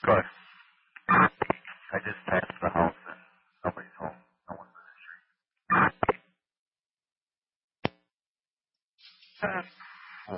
Good. I just passed the house and nobody's home. No one's in the street.